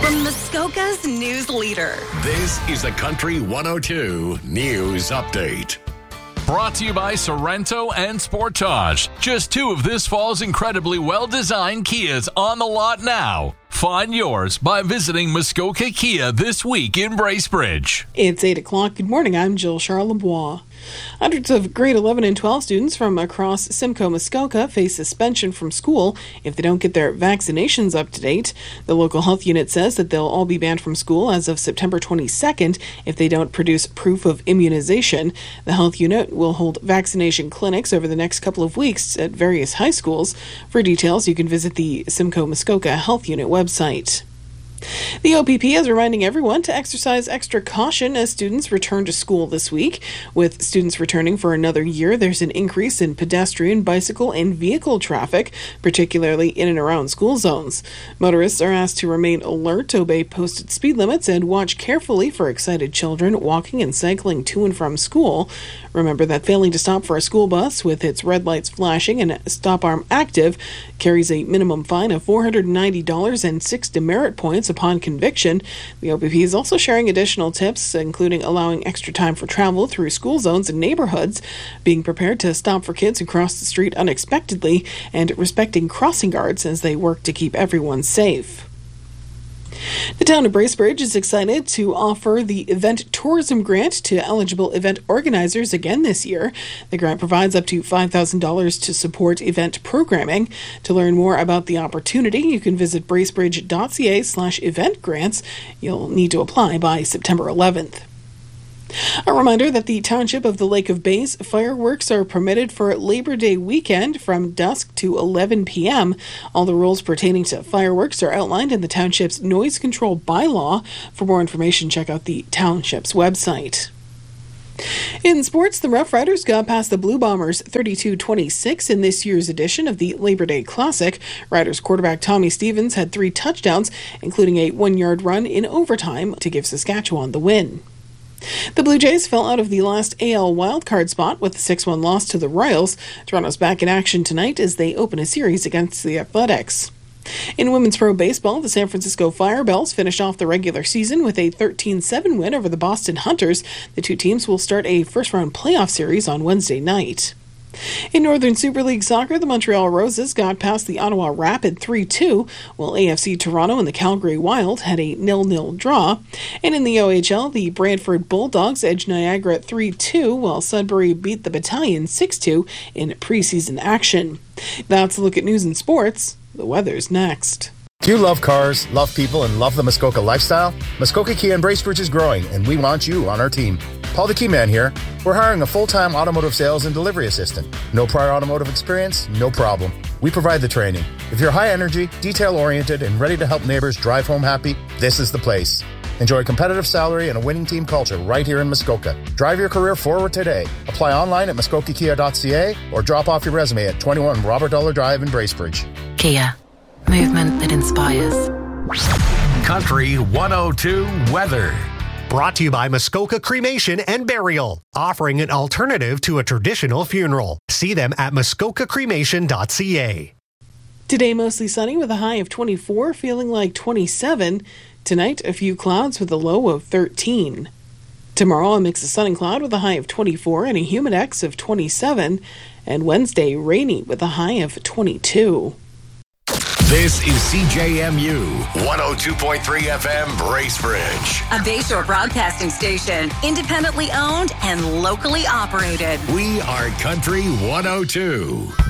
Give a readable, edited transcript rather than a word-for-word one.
From Muskoka's news leader. This is the Country 102 News Update. Brought to you by Sorrento and Sportage. Just two of this fall's incredibly well-designed Kias on the lot now. Find yours by visiting Muskoka Kia this week in Bracebridge. It's 8 o'clock. Good morning. I'm Jill Charlebois. Hundreds of grade 11 and 12 students from across Simcoe Muskoka face suspension from school if they don't get their vaccinations up to date. The local health unit says that they'll all be banned from school as of September 22nd if they don't produce proof of immunization. The health unit will hold vaccination clinics over the next couple of weeks at various high schools. For details, you can visit the Simcoe Muskoka Health Unit website. The OPP is reminding everyone to exercise extra caution as students return to school this week. With students returning for another year, there's an increase in pedestrian, bicycle, and vehicle traffic, particularly in and around school zones. Motorists are asked to remain alert, obey posted speed limits, and watch carefully for excited children walking and cycling to and from school. Remember that failing to stop for a school bus with its red lights flashing and stop arm active carries a minimum fine of $490 and 6 demerit points upon conviction. The OPP is also sharing additional tips, including allowing extra time for travel through school zones and neighborhoods, being prepared to stop for kids who cross the street unexpectedly, and respecting crossing guards as they work to keep everyone safe. The town of Bracebridge is excited to offer the Event Tourism Grant to eligible event organizers again this year. The grant provides up to $5,000 to support event programming. To learn more about the opportunity, you can visit bracebridge.ca/event grants. You'll need to apply by September 11th. A reminder that the Township of the Lake of Bays fireworks are permitted for Labor Day weekend from dusk to 11 p.m. All the rules pertaining to fireworks are outlined in the Township's noise control bylaw. For more information, check out the Township's website. In sports, the Rough Riders got past the Blue Bombers 32-26 in this year's edition of the Labor Day Classic. Riders quarterback Tommy Stevens had 3 touchdowns, including a 1-yard run in overtime to give Saskatchewan the win. The Blue Jays fell out of the last AL wildcard spot with a 6-1 loss to the Royals. Toronto's back in action tonight as they open a series against the Athletics. In women's pro baseball, the San Francisco Firebells finished off the regular season with a 13-7 win over the Boston Hunters. The two teams will start a first-round playoff series on Wednesday night. In Northern Super League Soccer, the Montreal Roses got past the Ottawa Rapid 3-2, while AFC Toronto and the Calgary Wild had a 0-0 draw. And in the OHL, the Brantford Bulldogs edged Niagara 3-2, while Sudbury beat the Battalion 6-2 in preseason action. That's a look at news and sports. The weather's next. Do you love cars, love people, and love the Muskoka lifestyle? Muskoka Kia in Bracebridge is growing, and we want you on our team. Paul the Key Man here. We're hiring a full-time automotive sales and delivery assistant. No prior automotive experience? No problem. We provide the training. If you're high energy, detail-oriented, and ready to help neighbors drive home happy, this is the place. Enjoy a competitive salary and a winning team culture right here in Muskoka. Drive your career forward today. Apply online at muskokakia.ca or drop off your resume at 21 Robert Dollar Drive in Bracebridge. Kia. Movement that inspires. Country 102 weather. Brought to you by Muskoka Cremation and Burial, offering an alternative to a traditional funeral. See them at muskokacremation.ca. Today, mostly sunny with a high of 24, feeling like 27. Tonight, a few clouds with a low of 13. Tomorrow, a mix of sun and cloud with a high of 24 and a humidex of 27. And Wednesday, rainy with a high of 22. This is CJMU 102.3 FM Bracebridge. A Bayshore broadcasting station, independently owned and locally operated. We are Country 102.